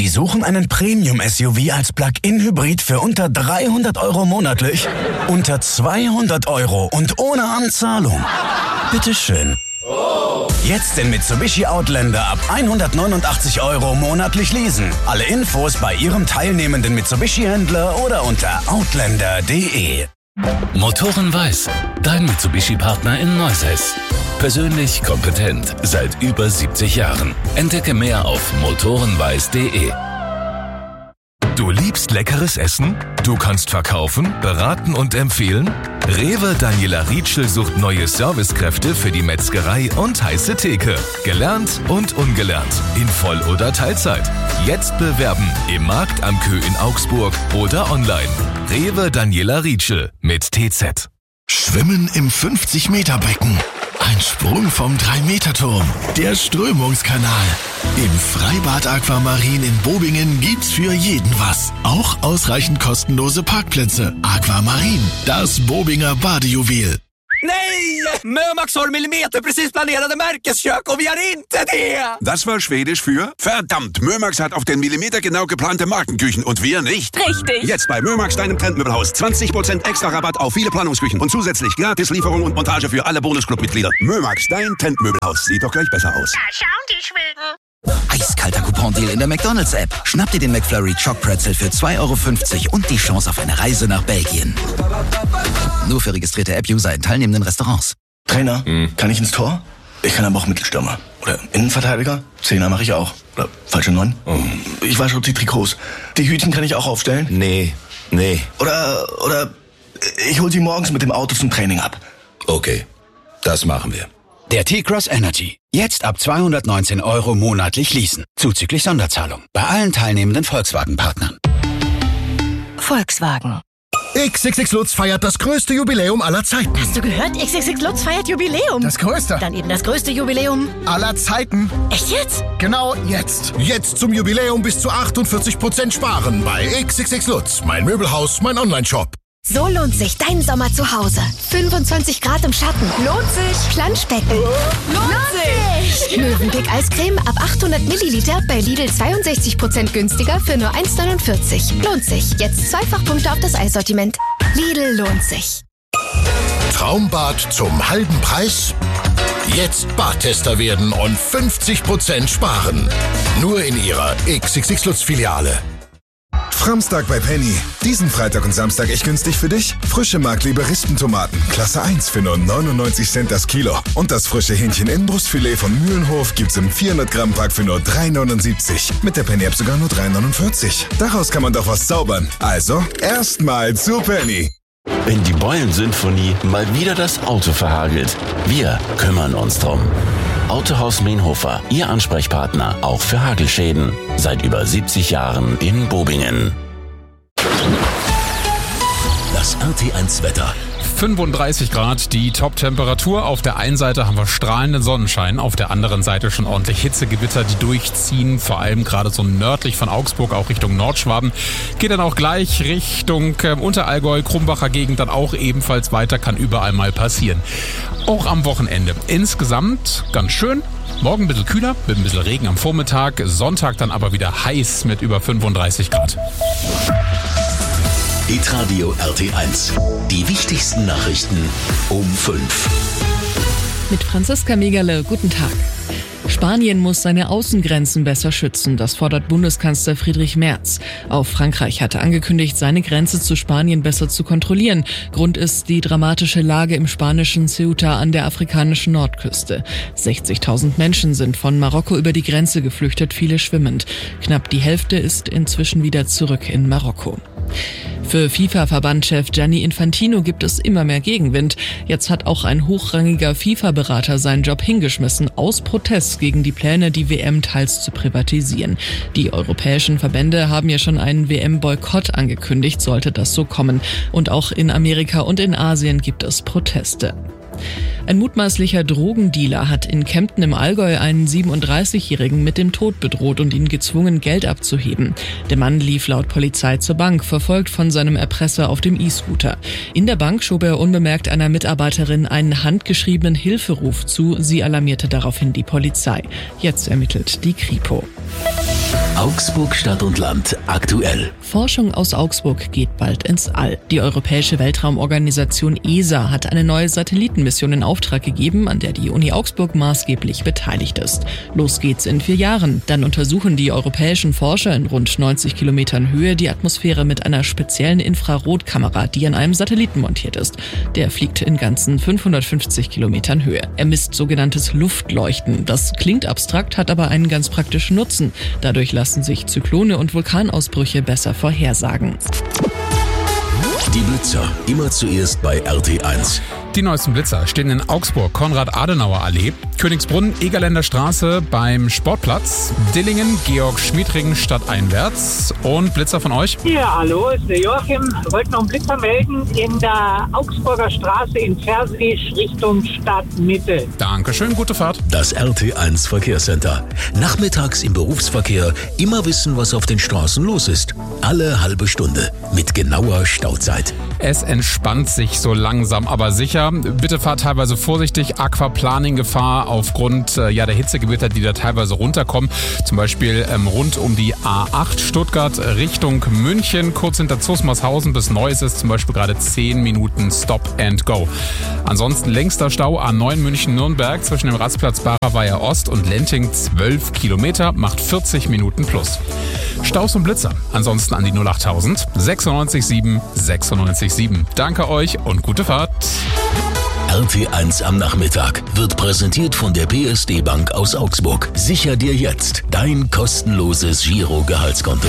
Sie suchen einen Premium-SUV als Plug-in-Hybrid für unter 300 € monatlich? Unter 200 € und ohne Anzahlung? Bitteschön. Jetzt den Mitsubishi Outlander ab 189 € monatlich leasen. Alle Infos bei Ihrem teilnehmenden Mitsubishi-Händler oder unter outlander.de. Motoren Weiß, dein Mitsubishi-Partner in Neuss. Persönlich kompetent seit über 70 Jahren. Entdecke mehr auf motorenweiß.de. Du liebst leckeres Essen? Du kannst verkaufen, beraten und empfehlen? Rewe Daniela Rietschel sucht neue Servicekräfte für die Metzgerei und heiße Theke. Gelernt und ungelernt. In Voll- oder Teilzeit. Jetzt bewerben im Markt am Kö in Augsburg oder online. Rewe Daniela Rietschel mit TZ. Schwimmen im 50-Meter-Becken. Ein Sprung vom 3-Meter-Turm. Der Strömungskanal. Im Freibad Aquamarin in Bobingen gibt's für jeden was. Auch ausreichend kostenlose Parkplätze. Aquamarin, das Bobinger Badejuwel. Nej! Mömax har millimeterprecis planerade märkeskök och vi har inte det! Das war Schwedisch für verdammt, Mömax hat auf den Millimeter genau geplante Markenküchen und wir nicht. Richtig. Jetzt bei Mömax, deinem Trendmöbelhaus. 20% extra Rabatt auf viele Planungsküchen und zusätzlich Gratislieferung und Montage für alle Bonusclub-Mitglieder. Mömax, dein Trendmöbelhaus. Sieht doch gleich besser aus. Da schauen die Schweden. Eiskalter Coupon-Deal in der McDonald's-App. Schnapp dir den McFlurry Choc-Pretzel für 2,50 € und die Chance auf eine Reise nach Belgien. Nur für registrierte App-User in teilnehmenden Restaurants. Trainer, kann ich ins Tor? Ich kann aber auch Mittelstürmer. Oder Innenverteidiger? Zehner mache ich auch. Oder falsche 9? Ich wasche die Trikots. Die Hütchen kann ich auch aufstellen? Nee. Oder ich hol sie morgens mit dem Auto zum Training ab. Okay, das machen wir. Der T-Cross Energy. Jetzt ab 219 € monatlich leasen. Zuzüglich Sonderzahlung. Bei allen teilnehmenden Volkswagen-Partnern. Volkswagen. XXX Lutz feiert das größte Jubiläum aller Zeiten. Hast du gehört? XXX Lutz feiert Jubiläum. Das größte. Dann eben das größte Jubiläum aller Zeiten. Echt jetzt? Genau jetzt. Jetzt zum Jubiläum bis zu 48% sparen bei XXX Lutz. Mein Möbelhaus, mein Onlineshop. So lohnt sich dein Sommer zu Hause. 25 Grad im Schatten. Lohnt sich. Planschbecken. Lohnt sich. Mövenpick Eiscreme ab 800 Milliliter bei Lidl 62% günstiger für nur 1,49. Lohnt sich. Jetzt Zweifachpunkte auf das Eissortiment. Lidl lohnt sich. Traumbad zum halben Preis? Jetzt Badtester werden und 50% sparen. Nur in Ihrer XXX Lutz Filiale. Framstag bei Penny. Diesen Freitag und Samstag echt günstig für dich. Frische Markleber Rispentomaten, Klasse 1 für nur 99 Cent das Kilo. Und das frische Hähnchen-Innenbrustfilet von Mühlenhof gibt's im 400-Gramm-Pack für nur 3,79. Mit der Penny-App sogar nur 3,49. Daraus kann man doch was zaubern. Also, erstmal zu Penny. Wenn die Beulen-Symphonie mal wieder das Auto verhagelt. Wir kümmern uns drum. Autohaus Meenhofer, Ihr Ansprechpartner, auch für Hagelschäden. Seit über 70 Jahren in Bobingen. Das RT1-Wetter. 35 Grad, die Top-Temperatur. Auf der einen Seite haben wir strahlenden Sonnenschein, auf der anderen Seite schon ordentlich Hitzegewitter, die durchziehen. Vor allem gerade so nördlich von Augsburg, auch Richtung Nordschwaben. Geht dann auch gleich Richtung Unterallgäu, Krumbacher Gegend dann auch ebenfalls weiter, kann überall mal passieren. Auch am Wochenende. Insgesamt ganz schön. Morgen ein bisschen kühler, mit ein bisschen Regen am Vormittag. Sonntag dann aber wieder heiß mit über 35 Grad. Hitradio RT1. Die wichtigsten Nachrichten um 5. Mit Franziska Megerle, guten Tag. Spanien muss seine Außengrenzen besser schützen, das fordert Bundeskanzler Friedrich Merz. Auch Frankreich hatte angekündigt, seine Grenze zu Spanien besser zu kontrollieren. Grund ist die dramatische Lage im spanischen Ceuta an der afrikanischen Nordküste. 60.000 Menschen sind von Marokko über die Grenze geflüchtet, viele schwimmend. Knapp die Hälfte ist inzwischen wieder zurück in Marokko. Für FIFA-Verbandchef Gianni Infantino gibt es immer mehr Gegenwind. Jetzt hat auch ein hochrangiger FIFA-Berater seinen Job hingeschmissen, aus Protest gegen die Pläne, die WM teils zu privatisieren. Die europäischen Verbände haben ja schon einen WM-Boykott angekündigt, sollte das so kommen. Und auch in Amerika und in Asien gibt es Proteste. Ein mutmaßlicher Drogendealer hat in Kempten im Allgäu einen 37-Jährigen mit dem Tod bedroht und ihn gezwungen, Geld abzuheben. Der Mann lief laut Polizei zur Bank, verfolgt von seinem Erpresser auf dem E-Scooter. In der Bank schob er unbemerkt einer Mitarbeiterin einen handgeschriebenen Hilferuf zu. Sie alarmierte daraufhin die Polizei. Jetzt ermittelt die Kripo. Augsburg Stadt und Land aktuell. Forschung aus Augsburg geht bald ins All. Die Europäische Weltraumorganisation ESA hat eine neue Satellitenmission in Auftrag gegeben, an der die Uni Augsburg maßgeblich beteiligt ist. Los geht's in 4 Jahren. Dann untersuchen die europäischen Forscher in rund 90 Kilometern Höhe die Atmosphäre mit einer speziellen Infrarotkamera, die an einem Satelliten montiert ist. Der fliegt in ganzen 550 Kilometern Höhe. Er misst sogenanntes Luftleuchten. Das klingt abstrakt, hat aber einen ganz praktischen Nutzen. Dadurch lassen sich Zyklone und Vulkanausbrüche besser vorhersagen. Die Blitzer, immer zuerst bei RT1. Die neuesten Blitzer stehen in Augsburg, Konrad-Adenauer-Allee, Königsbrunn, Egerländer Straße beim Sportplatz, Dillingen, Georg-Schmiedringen stadteinwärts. Und Blitzer von euch? Ja, hallo, ist der Joachim. Wir wollten noch einen Blitzer melden in der Augsburger Straße in Versweg Richtung Stadtmitte. Dankeschön, gute Fahrt. Das RT1 Verkehrscenter. Nachmittags im Berufsverkehr immer wissen, was auf den Straßen los ist. Alle halbe Stunde mit genauer Stauzeit. Es entspannt sich so langsam, aber sicher. Bitte fahrt teilweise vorsichtig. Aquaplaning-Gefahr aufgrund der Hitzegewitter, die da teilweise runterkommen. Zum Beispiel rund um die A8 Stuttgart Richtung München. Kurz hinter Zusmarshausen bis Neuss ist zum Beispiel gerade 10 Minuten Stop and Go. Ansonsten längster Stau A9 München-Nürnberg zwischen dem Rastplatz Barerweiher Ost und Lenting 12 Kilometer, macht 40 Minuten plus. Staus und Blitzer. Ansonsten an die 08000 967 967. Danke euch und gute Fahrt. RT1 am Nachmittag wird präsentiert von der PSD Bank aus Augsburg. Sicher dir jetzt dein kostenloses Giro-Gehaltskonto.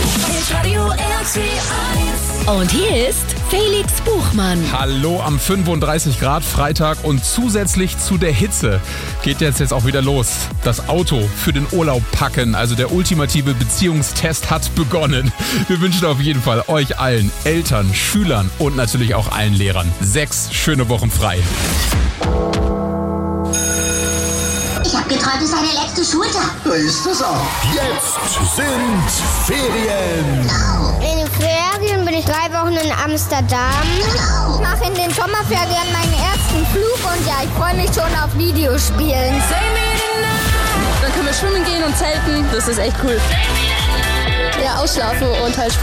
Und hier ist Felix Buchmann. Hallo am 35 Grad Freitag und zusätzlich zu der Hitze geht jetzt auch wieder los. Das Auto für den Urlaub packen, also der ultimative Beziehungstest hat begonnen. Wir wünschen auf jeden Fall euch allen, Eltern, Schülern und natürlich auch allen Lehrern 6 schöne Wochen frei. Ich habe geträumt, es ist eine letzte Schultag. Da ist es auch. Jetzt sind Ferien. In den Ferien bin ich 3 Wochen in Amsterdam. Ich mache in den Sommerferien meinen ersten Flug und ja, ich freue mich schon auf Videospielen. Dann können wir schwimmen gehen und zelten. Das ist echt cool. Ja, ausschlafen und halt Spaß.